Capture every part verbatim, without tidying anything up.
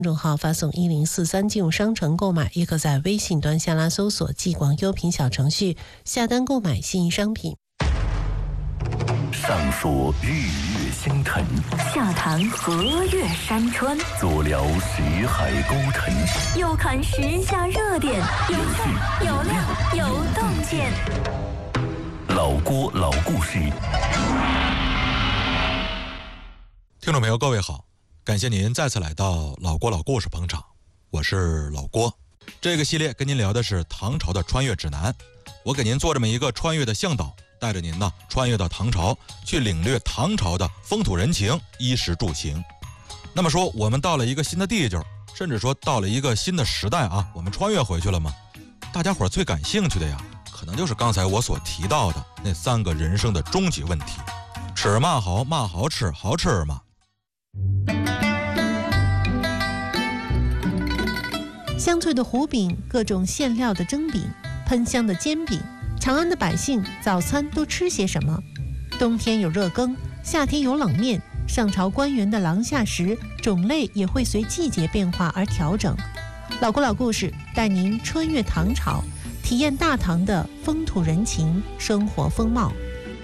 公众号发送一零四三进入商城购买，也可在微信端下拉搜索“继广优品”小程序下单购买心仪商品。 上说日月星辰， 下谈河岳山川， 左聊识海沟沉， 右看时下热点，有趣有料有洞见。 老郭老故事。 听众朋友各位好，感谢您再次来到老郭老故事捧场，我是老郭。这个系列跟您聊的是唐朝的穿越指南，我给您做这么一个穿越的向导，带着您呢穿越到唐朝，去领略唐朝的风土人情、衣食住行。那么说我们到了一个新的地界，甚至说到了一个新的时代啊，我们穿越回去了吗？大家伙最感兴趣的呀，可能就是刚才我所提到的那三个人生的终极问题：吃嘛好，嘛好吃，好吃嘛。 香脆的糊饼，各种馅料的蒸饼，喷香的煎饼，长安的百姓早餐都吃些什么？冬天有热羹，夏天有冷面，上朝官员的廊下食种类也会随季节变化而调整。老郭老故事带您穿越唐朝，体验大唐的风土人情、生活风貌。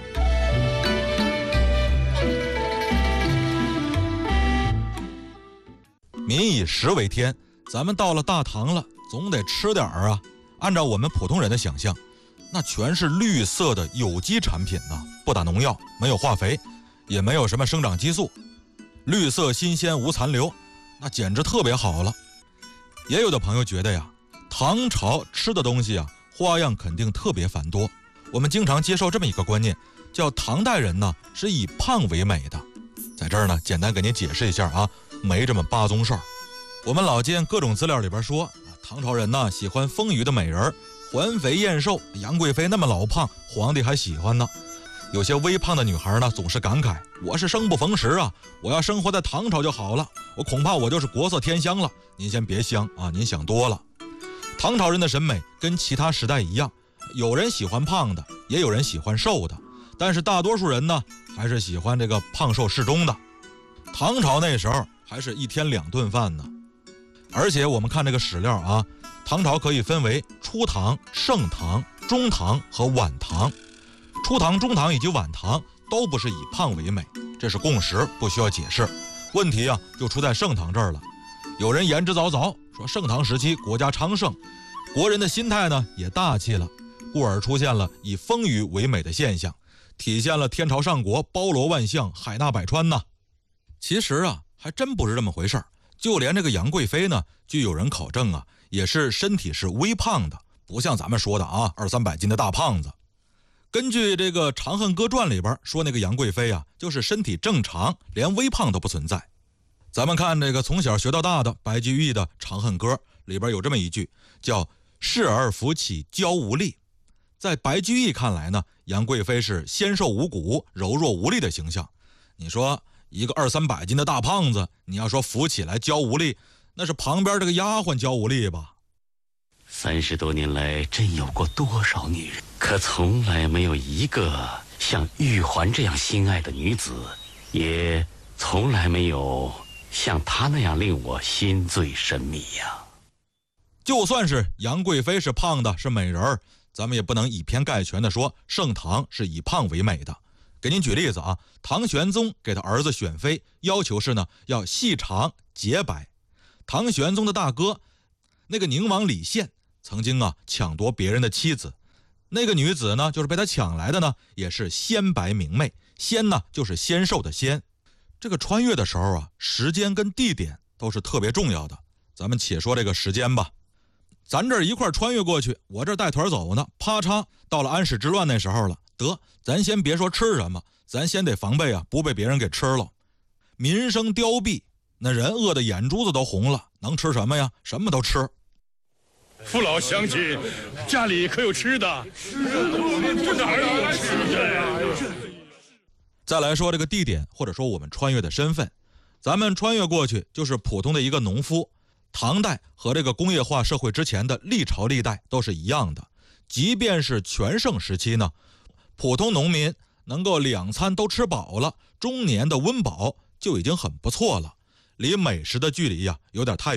民以食为天，咱们到了大唐了，总得吃点儿啊。按照我们普通人的想象，那全是绿色的有机产品呢，不打农药，没有化肥，也没有什么生长激素，绿色新鲜无残留，那简直特别好了。也有的朋友觉得呀，唐朝吃的东西啊，花样肯定特别繁多。我们经常接受这么一个观念，叫唐代人呢是以胖为美的。在这儿呢，简单给您解释一下啊，没这么八宗事儿。我们老见各种资料里边说，唐朝人呢喜欢丰腴的美人，环肥燕瘦，杨贵妃那么老胖，皇帝还喜欢呢。有些微胖的女孩呢，总是感慨：我是生不逢时啊，我要生活在唐朝就好了，我恐怕我就是国色天香了。您先别香啊，您想多了。唐朝人的审美跟其他时代一样，有人喜欢胖的，也有人喜欢瘦的，但是大多数人呢，还是喜欢这个胖瘦适中的。唐朝那时候还是一天两顿饭呢。而且我们看这个史料啊，唐朝可以分为初唐、盛唐、中唐和晚唐。初唐、中唐以及晚唐都不是以胖为美，这是共识，不需要解释。问题啊，就出在盛唐这儿了。有人言之凿凿，说盛唐时期国家昌盛，国人的心态呢也大气了，故而出现了以丰腴为美的现象，体现了天朝上国包罗万象、海纳百川呐。其实啊，还真不是这么回事儿。就连这个杨贵妃呢，据有人考证啊，也是身体是微胖的，不像咱们说的啊二三百斤的大胖子。根据这个《长恨歌传》里边说，那个杨贵妃啊，就是身体正常，连微胖都不存在。咱们看这个从小学到大的白居易的《长恨歌》里边有这么一句，叫“侍儿扶起娇无力”。在白居易看来呢，杨贵妃是纤瘦无骨、柔弱无力的形象。你说一个二三百斤的大胖子，你要说扶起来娇无力，那是旁边这个丫鬟娇无力吧？ 三十多年来，真有过多少女人，可从来没有一个像玉环这样心爱的女子，也从来没有像她那样令我心醉神迷呀。 就算是杨贵妃是胖的，是美人儿，咱们也不能以偏概全的说盛唐是以胖为美的。给您举例子啊，唐玄宗给他儿子选妃，要求是呢要细长洁白。唐玄宗的大哥那个宁王李宪曾经啊抢夺别人的妻子，那个女子呢就是被他抢来的呢，也是纤白明媚，纤呢就是纤瘦的纤。这个穿越的时候啊，时间跟地点都是特别重要的。咱们且说这个时间吧，咱这儿一块穿越过去，我这儿带团走呢，啪嚓到了安史之乱那时候了。得，咱先别说吃什么，咱先得防备啊，不被别人给吃了。民生凋敝，那人饿得眼珠子都红了，能吃什么呀？什么都吃。 父老乡亲，家里可有吃的？是啊，这哪儿有吃的呀？ 再来说这个地点，或者说我们穿越的身份，咱们穿越过去就是普通的一个农夫。唐代和这个工业化社会之前的历朝历代都是一样的，即便是全盛时期呢，普通农民能够两餐都吃饱了，中年的温饱就已经很不错了。 离美食的距离呀有点太